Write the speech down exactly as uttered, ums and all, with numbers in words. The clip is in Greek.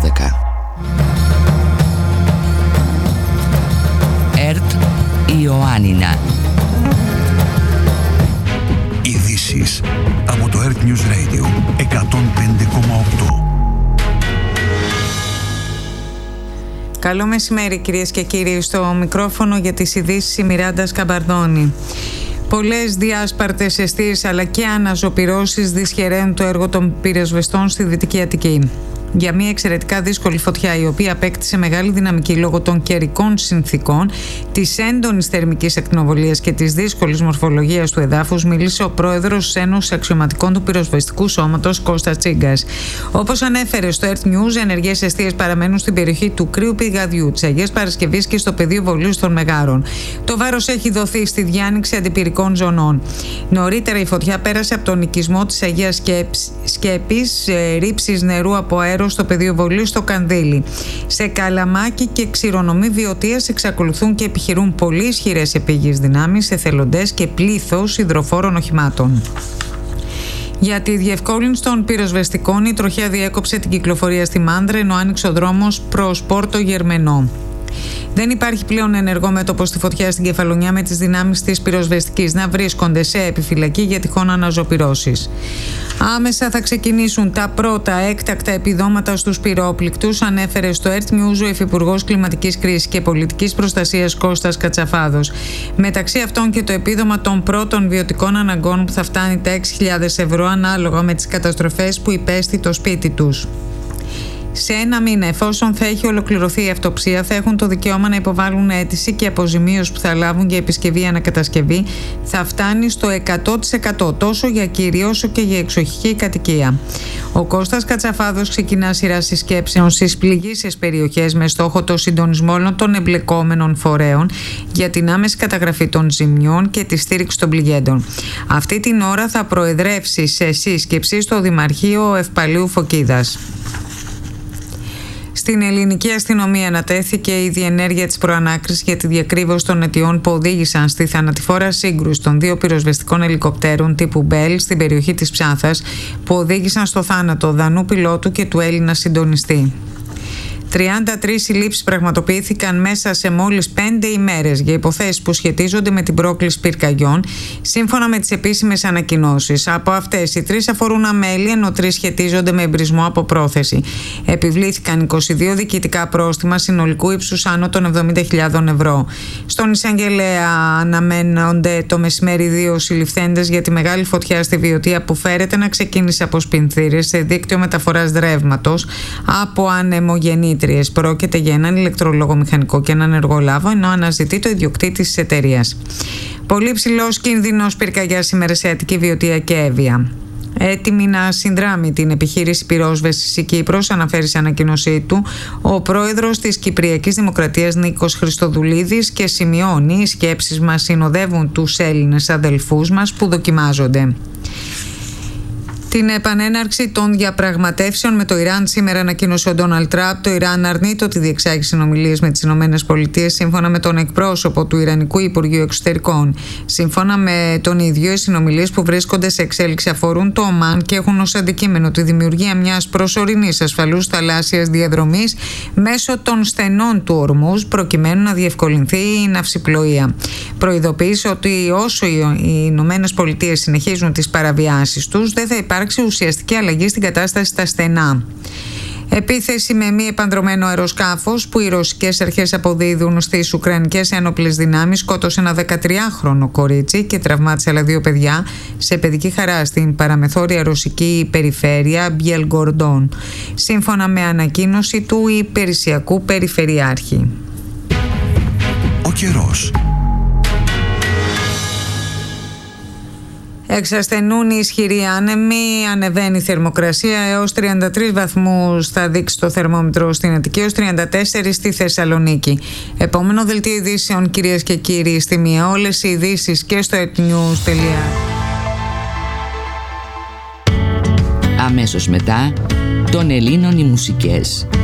δώδεκα. ΕΡΤ Ιωάννινα. Ειδήσεις από το ΕΡΤ News Radio εκατόν πέντε κόμμα οκτώ. Καλό μεσημέρι κυρίες και κύριοι, στο μικρόφωνο για τις ειδήσεις η Μιράντα Σκαμπαρδόνη. Πολλές διάσπαρτες εστίες αλλά και αναζωπυρώσεις δυσχεραίνουν το έργο των πυροσβεστών στη Δυτική Αττική. Για μια εξαιρετικά δύσκολη φωτιά, η οποία απέκτησε μεγάλη δυναμική λόγω των καιρικών συνθήκων, της έντονης θερμικής ακτινοβολίας και της δύσκολης μορφολογίας του εδάφους, μίλησε ο πρόεδρος της Ένωσης Αξιωματικών του Πυροσβεστικού Σώματος, Κώστας Τσίγκας. Όπως ανέφερε στο ΕΡΤ News, ενεργές εστίες παραμένουν στην περιοχή του Κρύου Πηγαδιού, της Αγίας Παρασκευής και στο πεδίο Βολείου των Μεγάρων. Το βάρος έχει δοθεί στη διάνοιξη αντιπυρικών ζωνών. Νωρίτερα η φωτιά πέρασε από τον οικισμό της Αγίας Σκέπης, ρήψης νερού από αέρο στο πεδίο Βολείου στο Κανδύλι. Σε Καλαμάκι και Ξηρονομή Βιωτίας εξακολουθούν και επιχειρούν πολύ ισχυρές επίγειες δυνάμεις, εθελοντές και πλήθος υδροφόρων οχημάτων. Για τη διευκόλυνση των πυροσβεστικών, η τροχιά διέκοψε την κυκλοφορία στη Μάνδρα, ενώ άνοιξε ο δρόμος προς Πόρτο Γερμενό. Δεν υπάρχει πλέον ενεργό μέτωπο στη φωτιά στην Κεφαλονιά, με τις δυνάμεις της πυροσβεστικής να βρίσκονται σε επιφυλακή για τυχόν αναζωπυρώσεις. Άμεσα θα ξεκινήσουν τα πρώτα έκτακτα επιδόματα στους πυρόπληκτους, ανέφερε στο ΕΡΤ News ο Υφυπουργός Κλιματικής Κρίσης και Πολιτικής Προστασίας Κώστας Κατσαφάδος. Μεταξύ αυτών και το επίδομα των πρώτων βιωτικών αναγκών, που θα φτάνει τα έξι χιλιάδες ευρώ ανάλογα με τις καταστροφές που υπέστη το σπίτι τους. Σε ένα μήνα, εφόσον θα έχει ολοκληρωθεί η αυτοψία, θα έχουν το δικαίωμα να υποβάλουν αίτηση και η αποζημίωση που θα λάβουν για επισκευή ή ανακατασκευή θα φτάνει στο εκατό τοις εκατό, τόσο για κύριο όσο και για εξοχική κατοικία. Ο Κώστας Κατσαφάδος ξεκινά σειρά συσκέψεων στις πληγείσες περιοχές με στόχο το συντονισμό όλων των εμπλεκόμενων φορέων για την άμεση καταγραφή των ζημιών και τη στήριξη των πληγέντων. Αυτή την ώρα θα προεδρεύσει σε σύσκεψη στο Δημαρχείο Ευπαλίου Φωκίδας. Στην ελληνική αστυνομία ανατέθηκε η διενέργεια της προανάκρισης για τη διακρύβωση των αιτιών που οδήγησαν στη θανατηφόρα σύγκρουση των δύο πυροσβεστικών ελικοπτέρων τύπου Μπέλ στην περιοχή της Ψάθας, που οδήγησαν στο θάνατο Δανού πιλότου και του Έλληνα συντονιστή. τριάντα τρεις συλλήψεις πραγματοποιήθηκαν μέσα σε μόλις πέντε ημέρες για υποθέσεις που σχετίζονται με την πρόκληση πυρκαγιών, σύμφωνα με τις επίσημες ανακοινώσεις. Από αυτές, οι τρεις αφορούν αμέλεια, ενώ τρεις σχετίζονται με εμπρισμό από πρόθεση. Επιβλήθηκαν είκοσι δύο διοικητικά πρόστιμα συνολικού ύψους άνω των εβδομήντα χιλιάδες ευρώ. Στον εισαγγελέα αναμένονται το μεσημέρι δύο συλληφθέντες για τη μεγάλη φωτιά στη Βιωτία, που φέρεται να ξεκίνησε από σπινθήρες σε δίκτυο μεταφοράς ρεύματος από ανεμογεννήτριες. Πρόκειται για έναν ηλεκτρολόγο μηχανικό και έναν εργολάβο, ενώ αναζητεί το ιδιοκτήτη της εταιρείας. Πολύ ψηλός κίνδυνος πυρκαγιάς σήμερα σε Αττική, Βιωτία και Εύβοια. Έτοιμη να συνδράμει την επιχείρηση πυρόσβεσης η Κύπρος, αναφέρει σε ανακοίνωσή του ο πρόεδρος της Κυπριακής Δημοκρατίας Νίκος Χριστοδουλίδης, και σημειώνει: οι σκέψεις μας συνοδεύουν τους Έλληνες αδελφούς μας που δοκιμάζονται. Την επανέναρξη των διαπραγματεύσεων με το Ιράν σήμερα ανακοίνωσε ο Ντόναλντ Τραμπ. Το Ιράν αρνείται ότι διεξάγει συνομιλίες με τις ΗΠΑ, σύμφωνα με τον εκπρόσωπο του Ιρανικού Υπουργείου Εξωτερικών. Σύμφωνα με τον ίδιο, οι συνομιλίες που βρίσκονται σε εξέλιξη αφορούν το Ομάν και έχουν ως αντικείμενο τη δημιουργία μιας προσωρινής ασφαλούς θαλάσσιας διαδρομής μέσω των στενών του Ορμούζ, προκειμένου να διευκολυνθεί η ναυσιπλοεία. Προειδοποίησε ότι όσο οι ΗΠΑ συνεχίζουν τις παραβιάσεις τους, δεν θα υπάρξει ουσιαστική αλλαγή στην κατάσταση στα στενά. Επίθεση με μη επανδρωμένο αεροσκάφος που οι ρωσικές αρχές αποδίδουν στις ουκρανικές ένοπλες δυνάμεις σκότωσε ένα δεκατριάχρονο κορίτσι και τραυμάτισε άλλα δύο παιδιά σε παιδική χαρά στην παραμεθόρια ρωσική περιφέρεια Μπιελγκορντών, σύμφωνα με ανακοίνωση του υπηρεσιακού περιφερειάρχη. Ο καιρός. Εξασθενούν οι ισχυροί άνεμοι, ανεβαίνει η θερμοκρασία έως τριάντα τρεις βαθμούς θα δείξει το θερμόμετρο στην Αττική, έως τριάντα τέσσερα στη Θεσσαλονίκη. Επόμενο δελτίο ειδήσεων, κυρίες και κύριοι, στη μία. Όλες οι ειδήσεις και στο etnews. Αμέσως μετά, των Ελλήνων οι μουσικές.